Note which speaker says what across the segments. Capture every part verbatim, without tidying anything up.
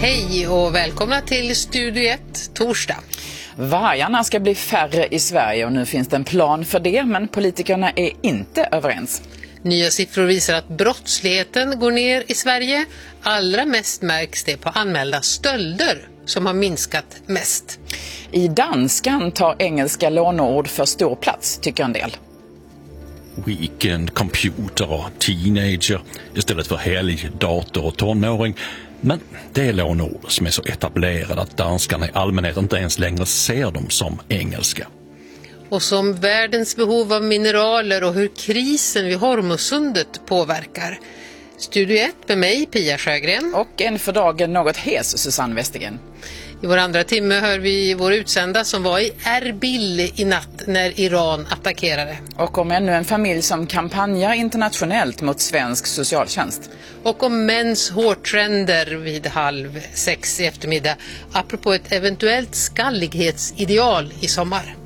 Speaker 1: Hej och välkomna till Studio ett torsdag.
Speaker 2: Vargarna ska bli färre i Sverige och nu finns det en plan för det, men politikerna är inte överens.
Speaker 1: Nya siffror visar att brottsligheten går ner i Sverige. Allra mest märks det på anmälda stölder som har minskat mest.
Speaker 2: I danskan tar engelska låneord för stor plats, tycker en del.
Speaker 3: Weekend, computer och teenager istället för helg, dator och tonåring. Men det är låneord som är så etablerade att danskarna i allmänhet inte ens längre ser dem som engelska.
Speaker 1: Och som världens behov av mineraler och hur krisen vid Hormuzsundet påverkar. Studio ett med mig, Pia Sjögren.
Speaker 2: Och en för dagen något hes, Susanne Westergren.
Speaker 1: I vår andra timme hör vi vår utsända som var i Erbil i natt när Iran attackerade.
Speaker 2: Och om ännu en familj som kampanjar internationellt mot svensk socialtjänst.
Speaker 1: Och om mäns hårtrender vid halv sex i eftermiddag, apropå ett eventuellt skallighetsideal i sommar.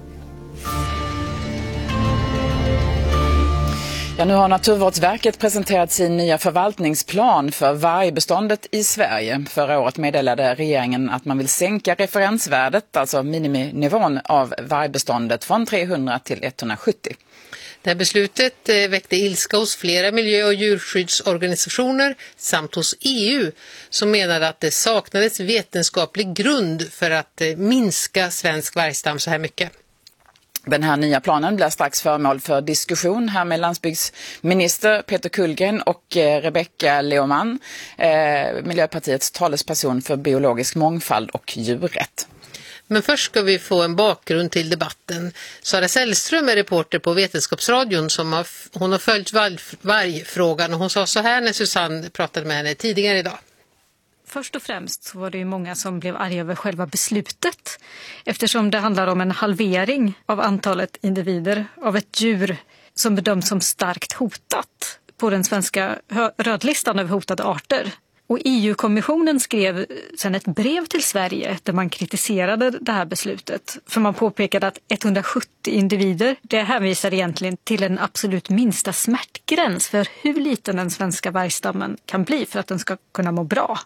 Speaker 2: Ja, nu har Naturvårdsverket presenterat sin nya förvaltningsplan för vargbeståndet i Sverige. Förra året meddelade regeringen att man vill sänka referensvärdet, alltså miniminivån av vargbeståndet, från trehundra till etthundrasjuttio.
Speaker 1: Det här beslutet väckte ilska hos flera miljö- och djurskyddsorganisationer samt hos E U som menade att det saknades vetenskaplig grund för att minska svensk vargstam så här mycket.
Speaker 2: Den här nya planen blir strax föremål för diskussion här med landsbygdsminister Peter Kullgren och eh, Rebecka Leoman, eh, Miljöpartiets talesperson för biologisk mångfald och djurrätt.
Speaker 1: Men först ska vi få en bakgrund till debatten. Sara Sällström är reporter på Vetenskapsradion som har, hon har följt vargfrågan och hon sa så här när Susanne pratade med henne tidigare idag.
Speaker 4: Först och främst så var det ju många som blev arga över själva beslutet eftersom det handlar om en halvering av antalet individer av ett djur som bedöms som starkt hotat på den svenska rödlistan över hotade arter. Och E U-kommissionen skrev sedan ett brev till Sverige där man kritiserade det här beslutet. För man påpekade att etthundrasjuttio individer, det hänvisar egentligen till en absolut minsta smärtgräns för hur liten den svenska vargstammen kan bli för att den ska kunna må bra.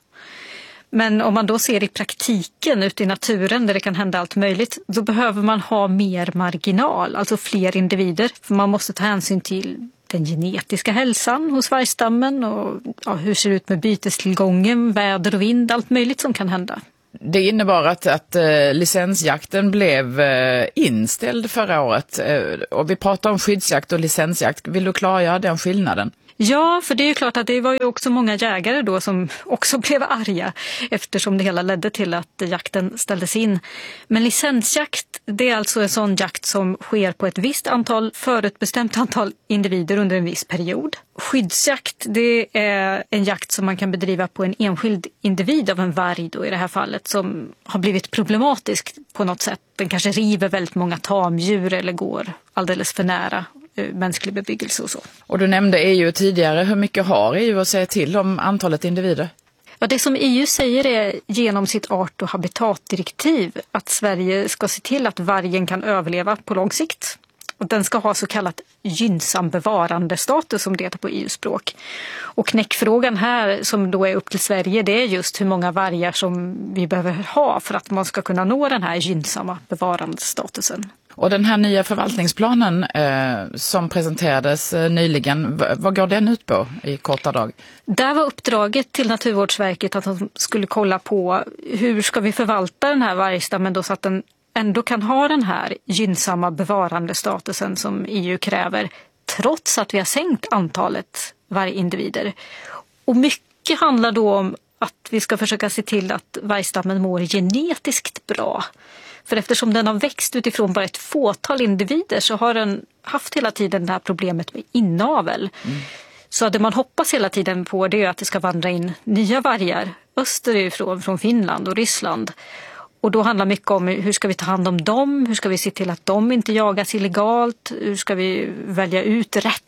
Speaker 4: Men om man då ser i praktiken ute i naturen där det kan hända allt möjligt, då behöver man ha mer marginal, alltså fler individer. För man måste ta hänsyn till den genetiska hälsan hos vargstammen och ja, hur ser det ut med bytestillgången, väder och vind, allt möjligt som kan hända.
Speaker 2: Det innebar att, att uh, licensjakten blev uh, inställd förra året uh, och vi pratar om skyddsjakt och licensjakt. Vill du klargöra den skillnaden?
Speaker 4: Ja, för det är ju klart att det var ju också många jägare då som också blev arga eftersom det hela ledde till att jakten ställdes in. Men licensjakt, det är alltså en sån jakt som sker på ett visst antal, förutbestämt antal individer under en viss period. Skyddsjakt, det är en jakt som man kan bedriva på en enskild individ av en varg då i det här fallet som har blivit problematisk på något sätt. Den kanske river väldigt många tamdjur eller går alldeles för nära mänsklig bebyggelse och så.
Speaker 2: Och du nämnde E U tidigare. Hur mycket har E U att säga till om antalet individer?
Speaker 4: Ja, det som E U säger är genom sitt art- och habitatdirektiv att Sverige ska se till att vargen kan överleva på lång sikt. Och den ska ha så kallat gynnsam bevarandestatus som det heter på E U-språk. Och knäckfrågan här som då är upp till Sverige, det är just hur många vargar som vi behöver ha för att man ska kunna nå den här gynnsamma bevarandestatusen.
Speaker 2: Och den här nya förvaltningsplanen eh, som presenterades eh, nyligen, v- vad går den ut på i korta drag?
Speaker 4: Där var uppdraget till Naturvårdsverket att de skulle kolla på hur ska vi förvalta den här vargstammen då så att den ändå kan ha den här gynnsamma bevarandestatusen som E U kräver trots att vi har sänkt antalet vargindivider. Och mycket handlar då om att vi ska försöka se till att vargstammen mår genetiskt bra. För eftersom den har växt utifrån bara ett fåtal individer så har den haft hela tiden det här problemet med inavel. Mm. Så det man hoppas hela tiden på det är att det ska vandra in nya vargar österifrån, från Finland och Ryssland. Och då handlar mycket om hur ska vi ta hand om dem, hur ska vi se till att de inte jagas illegalt, hur ska vi välja ut rätt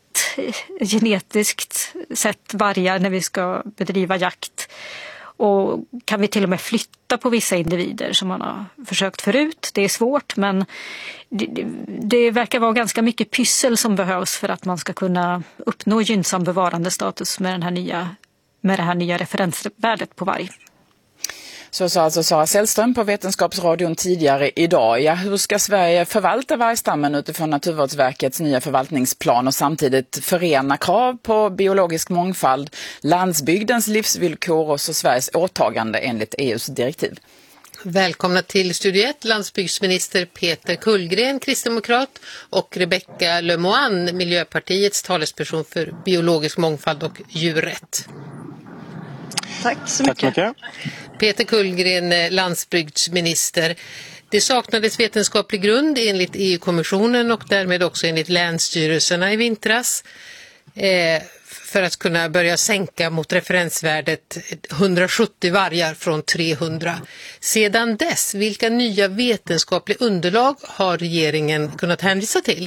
Speaker 4: genetiskt sett vargar när vi ska bedriva jakt. Och kan vi till och med flytta på vissa individer som man har försökt förut. Det är svårt men det, det, det verkar vara ganska mycket pyssel som behövs för att man ska kunna uppnå gynnsam bevarandestatus med, den här nya, med det här nya referensvärdet på varg.
Speaker 2: Så sa alltså Sara Sällström på Vetenskapsradion tidigare idag. Ja, hur ska Sverige förvalta vargstammen utifrån Naturvårdsverkets nya förvaltningsplan och samtidigt förena krav på biologisk mångfald, landsbygdens livsvillkor och så Sveriges åtagande enligt E U:s direktiv?
Speaker 1: Välkomna till Studio ett, landsbygdsminister Peter Kullgren, kristdemokrat, och Rebecka Le Moine, Miljöpartiets talesperson för biologisk mångfald och djurrätt.
Speaker 5: Tack så mycket.
Speaker 6: Tack så mycket.
Speaker 1: Peter Kullgren, landsbygdsminister. Det saknades vetenskaplig grund enligt E U-kommissionen och därmed också enligt länsstyrelserna i vintras eh, för att kunna börja sänka mot referensvärdet hundrasjuttio vargar från trehundra. Sedan dess, vilka nya vetenskapliga underlag har regeringen kunnat hänvisa till?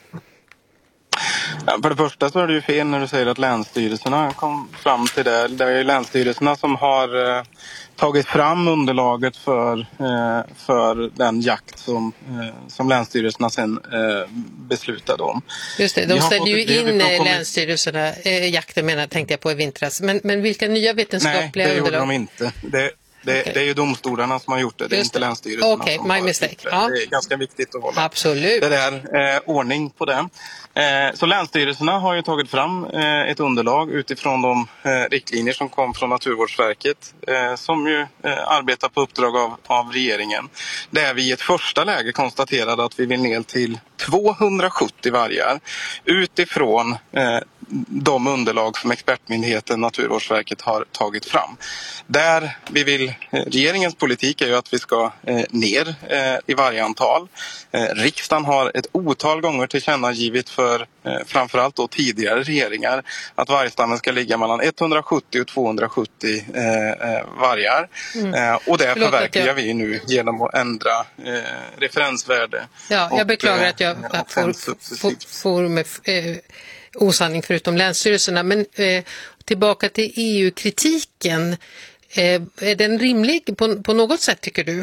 Speaker 6: Ja, för det första så är det ju fel när du säger att länsstyrelserna kom fram till det. Det är ju länsstyrelserna som har eh, tagit fram underlaget för, eh, för den jakt som, eh, som länsstyrelserna sen eh, beslutade om.
Speaker 1: Just det, de ställde ju in länsstyrelserna, eh, jakten menar tänkte jag på i vintras. Men, men vilka nya vetenskapliga
Speaker 6: underlag? Nej, det
Speaker 1: underlag?
Speaker 6: gjorde de inte. Det, det,
Speaker 1: okay.
Speaker 6: det är ju domstolarna som har gjort det, det är inte länsstyrelserna.
Speaker 1: Okej,
Speaker 6: okay,
Speaker 1: my mistake. Ja.
Speaker 6: Det är ganska viktigt att hålla
Speaker 1: Absolut.
Speaker 6: det där eh, ordning på det. Eh, så länsstyrelserna har ju tagit fram eh, ett underlag utifrån de eh, riktlinjer som kom från Naturvårdsverket eh, som ju eh, arbetar på uppdrag av, av regeringen. Där vi i ett första läge konstaterade att vi vill ner till tvåhundrasjuttio vargar utifrån eh, de underlag som expertmyndigheten Naturvårdsverket har tagit fram. Där vi vill, eh, regeringens politik är ju att vi ska eh, ner eh, i varje antal. Eh, riksdagen har ett otal gånger tillkännagivit för eh, framförallt då tidigare regeringar att vargstammen ska ligga mellan etthundrasjuttio och tvåhundrasjuttio eh, eh, vargar. Mm. Eh, och det
Speaker 1: Förlåt
Speaker 6: förverkligar
Speaker 1: jag...
Speaker 6: vi nu genom att ändra eh, referensvärde.
Speaker 1: Ja, jag
Speaker 6: och,
Speaker 1: beklagar
Speaker 6: eh,
Speaker 1: att jag får, får, får med eh, osanning förutom länsstyrelserna. Men eh, tillbaka till E U-kritiken. Eh, är den rimlig på, på något sätt tycker du?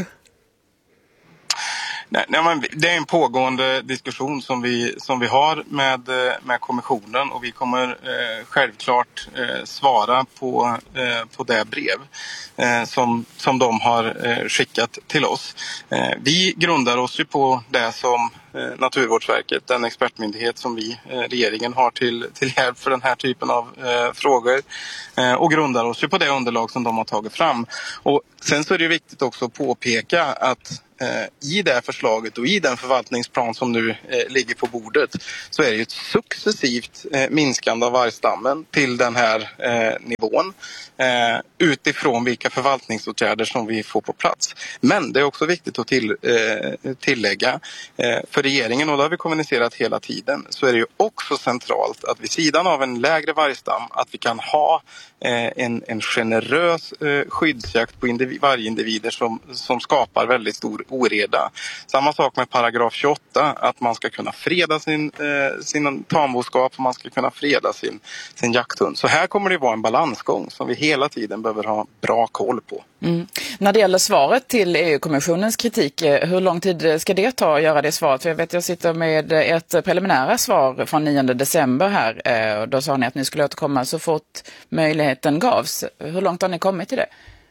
Speaker 6: Nej, nej, men det är en pågående diskussion som vi, som vi har med, med kommissionen och vi kommer eh, självklart eh, svara på, eh, på det brev eh, som, som de har eh, skickat till oss. Eh, vi grundar oss ju på det som eh, Naturvårdsverket, den expertmyndighet som vi, eh, regeringen har till, till hjälp för den här typen av eh, frågor eh, och grundar oss ju på det underlag som de har tagit fram. Och sen så är det viktigt också att påpeka att i det här förslaget och i den förvaltningsplan som nu eh, ligger på bordet så är det ju ett successivt eh, minskande av vargstammen till den här eh, nivån eh, utifrån vilka förvaltningsåtgärder som vi får på plats. Men det är också viktigt att till, eh, tillägga eh, för regeringen, och det har vi kommunicerat hela tiden, så är det ju också centralt att vid sidan av en lägre vargstam att vi kan ha eh, en, en generös eh, skyddsjakt på individ, varje individer som, som skapar väldigt stor oreda. Samma sak med paragraf tjugoåtta, att man ska kunna freda sin, eh, sin tamboskap och man ska kunna freda sin, sin jakthund. Så här kommer det vara en balansgång som vi hela tiden behöver ha bra koll på.
Speaker 2: Mm. När det gäller svaret till E U-kommissionens kritik, hur lång tid ska det ta att göra det svaret? För jag vet jag sitter med ett preliminära svar från nionde december här och då sa ni att ni skulle återkomma så fort möjligheten gavs. Hur långt har ni kommit till det?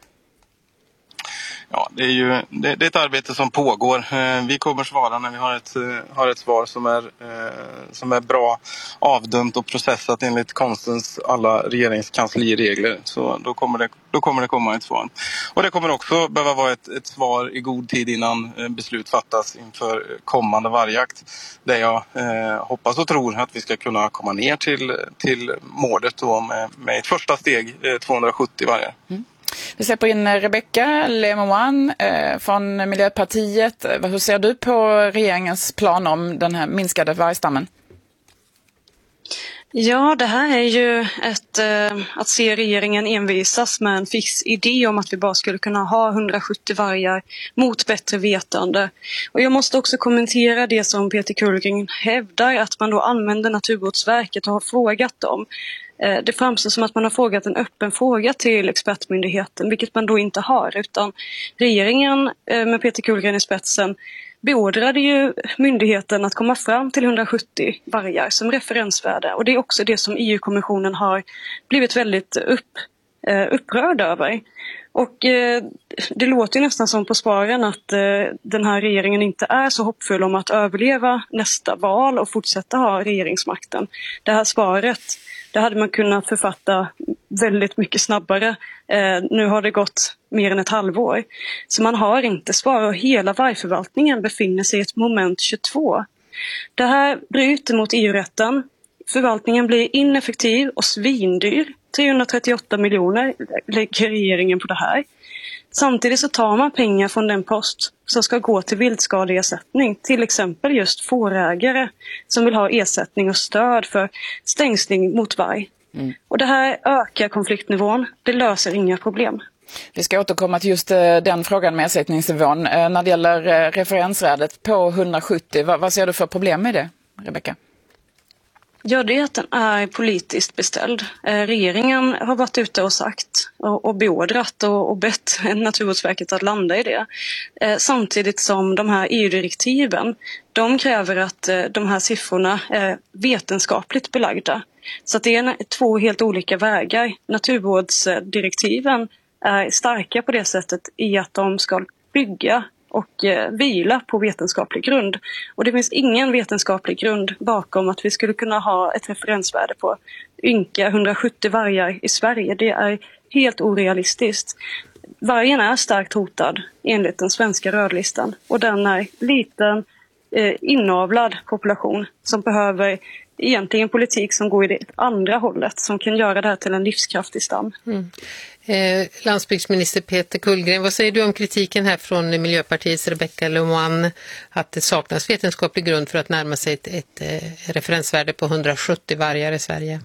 Speaker 6: Ja, det är ju det, det är ett arbete som pågår. Eh, vi kommer svara när vi har ett, eh, har ett svar som är, eh, som är bra avdömt och processat enligt konstens alla regeringskansliregler. Så då kommer, det, då kommer det komma ett svar. Och det kommer också behöva vara ett, ett svar i god tid innan eh, beslut fattas inför kommande vargjakt. Där jag eh, hoppas och tror att vi ska kunna komma ner till, till målet då med, med ett första steg eh, tvåhundrasjuttio vargar. Mm.
Speaker 2: Vi släpper in Rebecka Le Moine eh, från Miljöpartiet. Hur ser du på regeringens plan om den här minskade vargstammen?
Speaker 5: Ja, det här är ju ett, eh, att se regeringen envisas med en fix idé om att vi bara skulle kunna ha hundrasjuttio vargar mot bättre vetande. Och jag måste också kommentera det som Peter Kullgren hävdar, att man då använder Naturvårdsverket och har frågat dem. Det framstår som att man har frågat en öppen fråga till expertmyndigheten, vilket man då inte har, utan regeringen med Peter Kullgren i spetsen beordrade ju myndigheten att komma fram till hundrasjuttio vargar som referensvärde. Och det är också det som E U-kommissionen har blivit väldigt upp, eh, upprörd över. Och eh, det låter ju nästan som på svaren att eh, den här regeringen inte är så hoppfull om att överleva nästa val och fortsätta ha regeringsmakten. Det här svaret, det hade man kunnat författa väldigt mycket snabbare. Eh, nu har det gått mer än ett halvår. Så man har inte svar och hela vargförvaltningen befinner sig i ett moment tjugotvå. Det här bryter mot E U-rätten. Förvaltningen blir ineffektiv och svindyr. trehundratrettioåtta miljoner lägger regeringen på det här. Samtidigt så tar man pengar från den post som ska gå till viltskadeersättning. Till exempel just fårägare som vill ha ersättning och stöd för stängsling mot varg. Mm. Och det här ökar konfliktnivån. Det löser inga problem.
Speaker 2: Vi ska återkomma till just den frågan med ersättningsnivån. När det gäller referensvärdet på hundrasjuttio, vad, vad ser du för problem med det, Rebecka?
Speaker 5: Ja, det är att den är politiskt beställd. Eh, regeringen har varit ute och sagt och, och beordrat och, och bett Naturvårdsverket att landa i det. Eh, samtidigt som de här E U-direktiven, de kräver att eh, de här siffrorna är vetenskapligt belagda. Så att det är två helt olika vägar. Naturvårdsdirektiven är starka på det sättet i att de ska bygga och eh, vila på vetenskaplig grund. Och det finns ingen vetenskaplig grund bakom att vi skulle kunna ha ett referensvärde på ynka hundrasjuttio vargar i Sverige. Det är helt orealistiskt. Vargen är starkt hotad enligt den svenska rödlistan. Och den är liten, eh, inavlad population som behöver egentligen politik som går i det andra hållet, som kan göra det här till en livskraftig stam. Mm.
Speaker 1: Eh, landsbygdsminister Peter Kullgren, vad säger du om kritiken här från Miljöpartiets Rebecka Le Moine att det saknas vetenskaplig grund för att närma sig ett, ett eh, referensvärde på hundrasjuttio vargar i Sverige?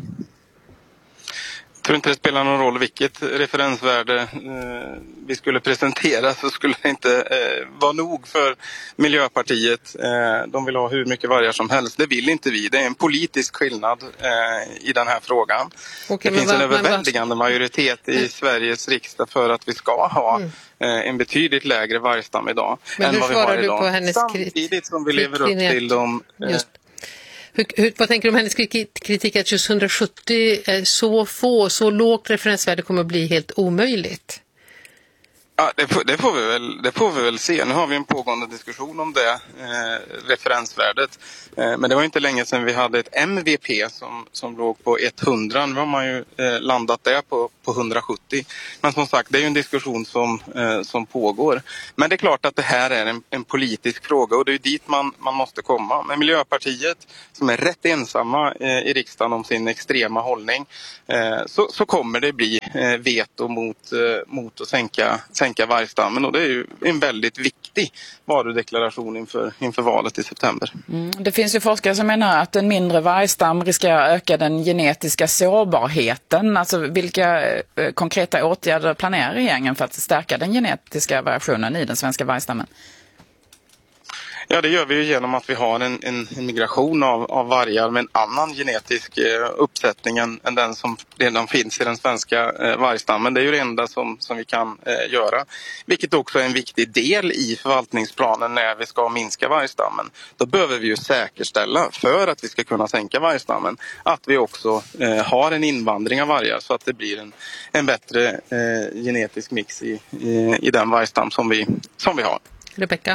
Speaker 6: Jag tror inte det spelar någon roll vilket referensvärde eh, vi skulle presentera, så skulle det inte eh, vara nog för Miljöpartiet. Eh, de vill ha hur mycket vargar som helst. Det vill inte vi. Det är en politisk skillnad eh, i den här frågan. Okay, det finns va, en överväldigande va, majoritet i mm. Sveriges riksdag för att vi ska ha mm. eh, en betydligt lägre vargstam idag
Speaker 1: men
Speaker 6: än vad vi har idag.
Speaker 1: På hennes
Speaker 6: samtidigt som vi lever upp till de... Eh,
Speaker 1: just. Hur, hur, vad tänker du om hennes kritik att just hundrasjuttio är så få, så lågt referensvärde kommer att bli helt omöjligt?
Speaker 6: Ja, det får, det, får vi väl, det får vi väl se. Nu har vi en pågående diskussion om det, eh, referensvärdet. Eh, men det var inte länge sedan vi hade ett M V P som, som låg på hundra. Nu har man ju eh, landat där på, på hundrasjuttio. Men som sagt, det är ju en diskussion som, eh, som pågår. Men det är klart att det här är en, en politisk fråga och det är dit man, man måste komma. Men Miljöpartiet, som är rätt ensamma eh, i riksdagen om sin extrema hållning, eh, så, så kommer det bli eh, veto mot, eh, mot att sänka, sänka vargstammen, och det är ju en väldigt viktig varudeklaration inför, inför valet i september.
Speaker 2: Mm. Det finns ju forskare som menar att en mindre vargstam riskerar öka den genetiska sårbarheten. Alltså vilka eh, konkreta åtgärder planerar regeringen för att stärka den genetiska variationen i den svenska vargstammen?
Speaker 6: Ja, det gör vi ju genom att vi har en, en, en migration av, av vargar med en annan genetisk eh, uppsättning än, än den som redan finns i den svenska eh, vargstammen. Det är ju det enda som, som vi kan eh, göra. Vilket också är en viktig del i förvaltningsplanen när vi ska minska vargstammen. Då behöver vi ju säkerställa, för att vi ska kunna sänka vargstammen, att vi också eh, har en invandring av vargar så att det blir en, en bättre eh, genetisk mix i, i, i den vargstam som vi, som vi har.
Speaker 1: Rebecka?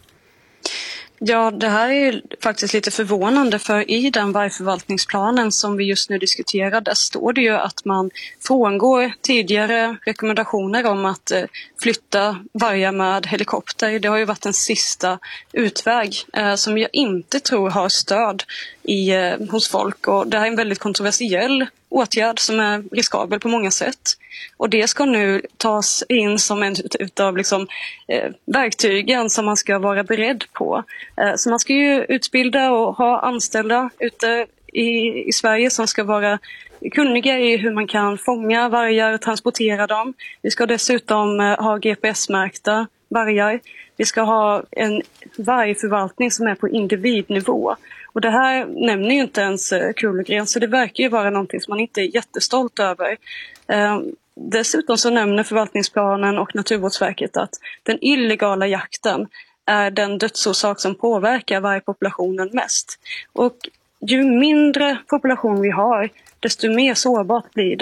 Speaker 5: Ja, det här är ju faktiskt lite förvånande, för i den vargförvaltningsplanen som vi just nu diskuterar, där står det ju att man frångår tidigare rekommendationer om att eh, flytta vargar med helikopter. Det har ju varit en sista utväg eh, som jag inte tror har stöd i, eh, hos folk, och det här är en väldigt kontroversiell åtgärd som är riskabel på många sätt. Och det ska nu tas in som en utav liksom, eh, verktygen som man ska vara beredd på. Eh, så man ska ju utbilda och ha anställda ute i, i Sverige som ska vara kunniga i hur man kan fånga vargar och transportera dem. Vi ska dessutom eh, ha G P S-märkta vargar. Vi ska ha en vargförvaltning som är på individnivå. Och det här nämner ju inte ens Kullgren, så det verkar ju vara någonting som man inte är jättestolt över. Eh, dessutom så nämner förvaltningsplanen och Naturvårdsverket att den illegala jakten är den dödsorsak som påverkar vargpopulationen mest. Och ju mindre population vi har, desto mer sårbart blir det.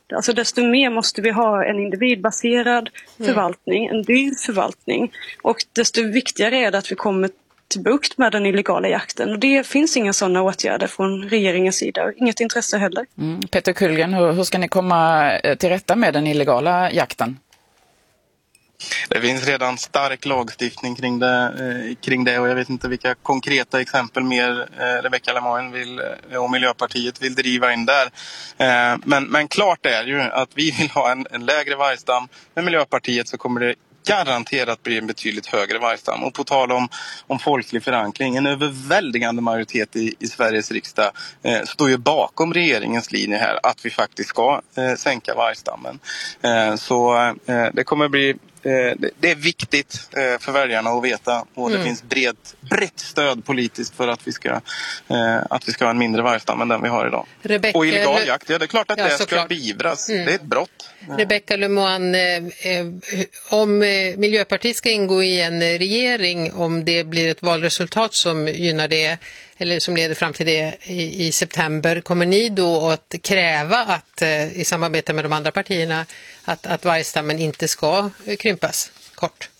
Speaker 5: Alltså desto mer måste vi ha en individbaserad förvaltning, en dyr förvaltning. Och desto viktigare är det att vi kommer till bukt med den illegala jakten. Och det finns inga sådana åtgärder från regeringens sida. Inget intresse heller.
Speaker 2: Mm. Peter Kullgren, hur, hur ska ni komma till rätta med den illegala jakten?
Speaker 6: Det finns redan stark lagstiftning kring det, eh, kring det och jag vet inte vilka konkreta exempel mer eh, Rebecka Le Moine vill, eh, och Miljöpartiet vill driva in där. Eh, men, men klart är ju att vi vill ha en, en lägre vargstam. Med Miljöpartiet så kommer det garanterat bli en betydligt högre vargstam. Och på tal om, om folklig förankring, en överväldigande majoritet i, i Sveriges riksdag eh, står ju bakom regeringens linje här att vi faktiskt ska eh, sänka vargstammen. Eh, så eh, det kommer bli det är viktigt för väljarna att veta och det mm. finns bred, brett stöd politiskt för att vi ska att vi ska ha en mindre vargstam än den vi har idag.
Speaker 1: Rebecca,
Speaker 6: och illegal jakt, ja, det är klart att ja, det ska klart. beivras. Mm. Det är ett brott.
Speaker 1: Rebecka Le Moine, om Miljöpartiet ska ingå i en regering, om det blir ett valresultat som gynnar det eller som leder fram till det i, i september, kommer ni då att kräva att i samarbete med de andra partierna att, att vargstammen inte ska krympas? Kort.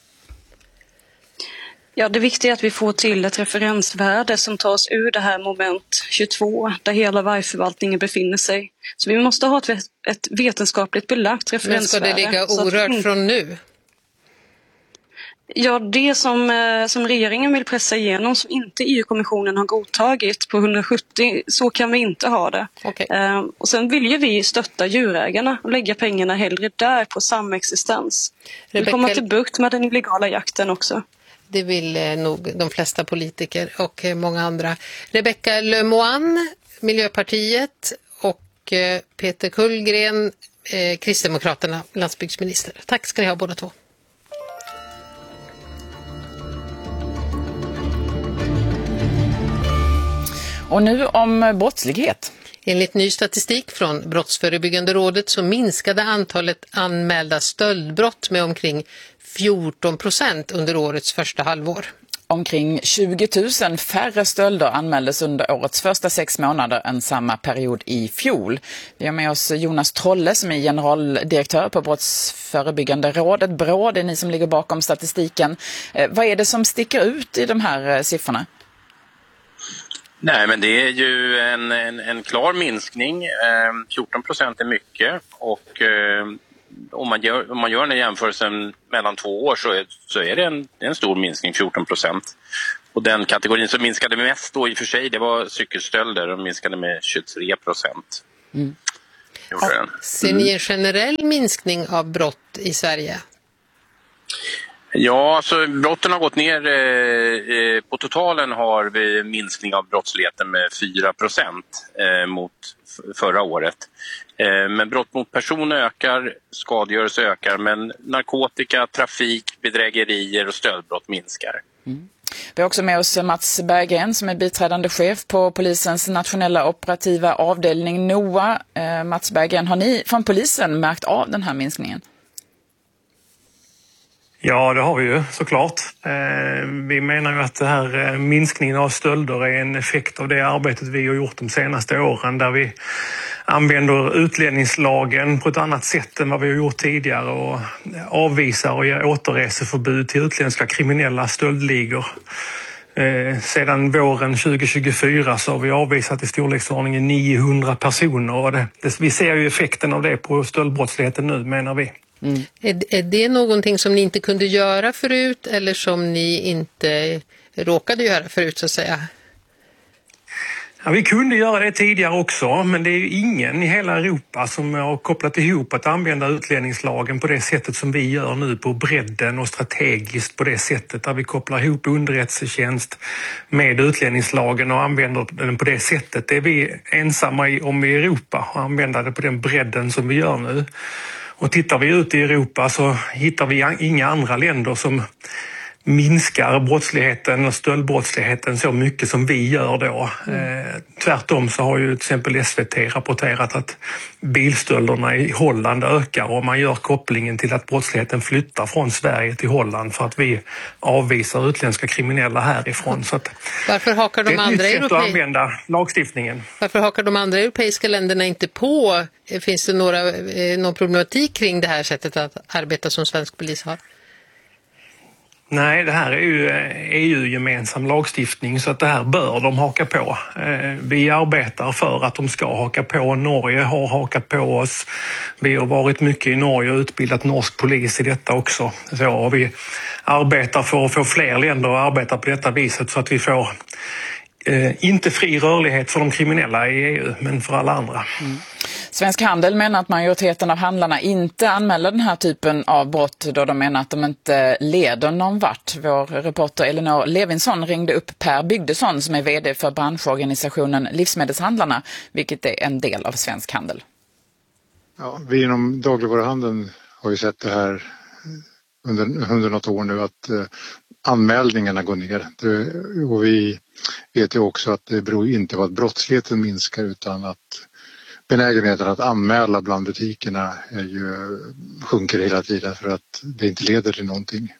Speaker 5: Ja, det viktiga är att vi får till ett referensvärde som tas ur det här moment tjugotvå där hela vargförvaltningen befinner sig. Så vi måste ha ett, ett vetenskapligt belagt referensvärde.
Speaker 1: Men ska det ligga orört vi... från nu?
Speaker 5: Ja, det som, som regeringen vill pressa igenom som inte E U-kommissionen har godtagit på hundrasjuttio, så kan vi inte ha det.
Speaker 1: Okay.
Speaker 5: Uh, och sen vill ju vi stötta djurägarna och lägga pengarna hellre där på samexistens. Rebecca... Vi kommer till bukt med den illegala jakten också.
Speaker 1: Det vill eh, nog de flesta politiker och eh, många andra. Rebecka Le Moine, Miljöpartiet och eh, Peter Kullgren, eh, Kristdemokraterna, landsbygdsminister. Tack ska ni ha båda två.
Speaker 2: Och nu om brottslighet.
Speaker 1: Enligt ny statistik från Brottsförebyggande rådet så minskade antalet anmälda stöldbrott med omkring fjorton procent under årets första halvår.
Speaker 2: Omkring tjugo tusen färre stölder anmäldes under årets första sex månader än samma period i fjol. Vi har med oss Jonas Trolle som är generaldirektör på Brottsförebyggande rådet. Brå, det är ni som ligger bakom statistiken. Eh, vad är det som sticker ut i de här eh, siffrorna?
Speaker 7: Nej, men det är ju en, en, en klar minskning. Eh, fjorton procent är mycket och eh, om, man gör, om man gör den jämförelsen mellan två år så är, så är det en, en stor minskning, fjorton procent. Och den kategorin som minskade mest då i och för sig, det var cykelstölder. De minskade med tjugotre procent. Mm.
Speaker 1: Ja, ser ni en generell minskning av brott i Sverige?
Speaker 7: Ja, alltså brotten har gått ner. Eh, på totalen har vi minskning av brottsligheten med fyra procent eh, mot f- förra året. Eh, men brott mot person ökar, skadegörelse ökar, men narkotika, trafik, bedrägerier och stöldbrott minskar.
Speaker 2: Mm. Vi har också med oss Mats Berggren som är biträdande chef på polisens nationella operativa avdelning N O A. Eh, Mats Berggren, har ni från polisen märkt av den här minskningen?
Speaker 8: Ja, det har vi ju såklart. Vi menar ju att det här minskningen av stölder är en effekt av det arbetet vi har gjort de senaste åren där vi använder utlänningslagen på ett annat sätt än vad vi har gjort tidigare och avvisar och ger återreseförbud till utländska kriminella stöldligor. Sedan våren tjugo tjugofyra så har vi avvisat i storleksordningen niohundra personer och det, det, vi ser ju effekten av det på stöldbrottsligheten nu, menar vi.
Speaker 1: Mm. Är, är det någonting som ni inte kunde göra förut eller som ni inte råkade göra förut så att säga?
Speaker 8: Ja, vi kunde göra det tidigare också, men det är ju ingen i hela Europa som har kopplat ihop att använda utlänningslagen på det sättet som vi gör nu, på bredden och strategiskt på det sättet där vi kopplar ihop underrättelsetjänst med utlänningslagen och använder den på det sättet. Det är vi ensamma om i Europa och använder det på den bredden som vi gör nu. Och tittar vi ut i Europa så hittar vi inga andra länder som minskar brottsligheten och stöldbrottsligheten så mycket som vi gör då. Mm. Eh, tvärtom så har ju till exempel S V T rapporterat att bilstölderna i Holland ökar och man gör kopplingen till att brottsligheten flyttar från Sverige till Holland för att vi avvisar utländska kriminella härifrån. Så att
Speaker 1: Varför hakar de
Speaker 8: det är ett
Speaker 1: andra
Speaker 8: nytt sätt
Speaker 1: europei-
Speaker 8: att använda lagstiftningen.
Speaker 1: Varför hakar de andra europeiska länderna inte på? Finns det några, eh, någon problematik kring det här sättet att arbeta som svensk polis har?
Speaker 8: Nej, det här är ju E U-gemensam lagstiftning så att det här bör de haka på. Vi arbetar för att de ska haka på. Norge har hakat på oss. Vi har varit mycket i Norge och utbildat norsk polis i detta också. Så, och vi arbetar för att få fler länder att arbeta på detta viset så att vi får eh, inte fri rörlighet för de kriminella i E U men för alla andra.
Speaker 2: Mm. Svensk Handel menar att majoriteten av handlarna inte anmäler den här typen av brott då de menar att de inte leder någon vart. Vår reporter Elinor Levinsson ringde upp Per Bygdesson som är vd för branschorganisationen Livsmedelshandlarna, vilket är en del av Svensk Handel.
Speaker 9: Ja, vi inom dagligvaruhandeln har ju sett det här under, under något år nu att eh, anmälningarna går ner. Det, och vi vet ju också att det beror inte på att brottsligheten minskar utan att benägenheten att anmäla bland butikerna är ju, sjunker hela tiden för att det inte leder till någonting.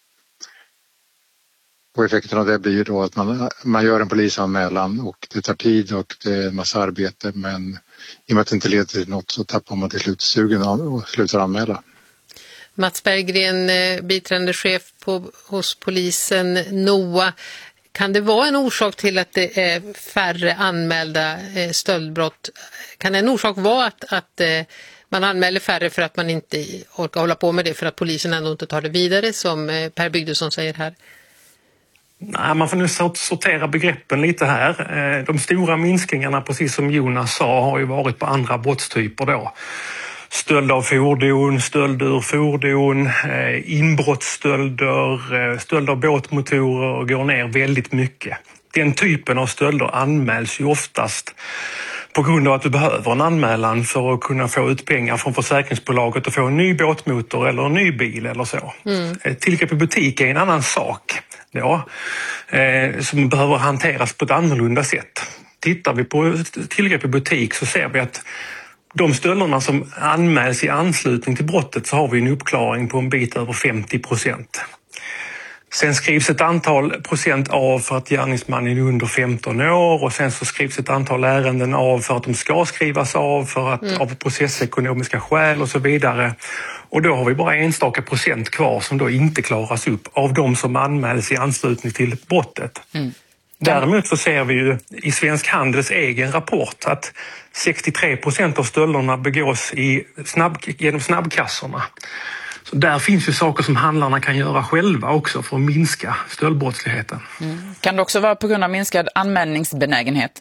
Speaker 9: Och effekten av det blir ju då att man, man gör en polisanmälan och det tar tid och det är en massa arbete men i och med att det inte leder till något så tappar man till slut sugen och slutar anmäla.
Speaker 1: Mats Berggren, biträdande chef på, hos polisen N O A. Kan det vara en orsak till att det är färre anmälda eh, stöldbrott? Kan en orsak vara att, att eh, man anmäler färre för att man inte orkar hålla på med det för att polisen ändå inte tar det vidare som eh, Per Bygdesson säger här?
Speaker 8: Nej, man får nu sortera begreppen lite här. De stora minskningarna, precis som Jonas sa, har ju varit på andra brottstyper då. Stöld av fordon, stöld ur fordon, inbrottsstölder, stöld av båtmotorer går ner väldigt mycket. Den typen av stölder anmäls ju oftast på grund av att du behöver en anmälan för att kunna få ut pengar från försäkringsbolaget och få en ny båtmotor eller en ny bil eller så. Mm. Tillgrepp i butik är en annan sak då, eh, som behöver hanteras på ett annorlunda sätt. Tittar vi på tillgrepp i butik så ser vi att de stölderna som anmäls i anslutning till brottet så har vi en uppklaring på en bit över femtio procent. Sen skrivs ett antal procent av för att gärningsmannen är under femton år och sen så skrivs ett antal ärenden av för att de ska skrivas av för att mm. av processekonomiska skäl och så vidare. Och då har vi bara enstaka procent kvar som då inte klaras upp av de som anmäls i anslutning till brottet. Mm. Däremot så ser vi ju i Svensk Handels egen rapport att sextiotre procent av stölderna begås i snabb, genom snabbkassorna. Så där finns ju saker som handlarna kan göra själva också för att minska stöldbrottsligheten.
Speaker 2: Mm. Kan det också vara på grund av minskad anmälningsbenägenhet?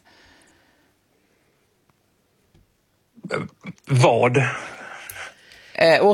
Speaker 8: Vad?
Speaker 2: Eh,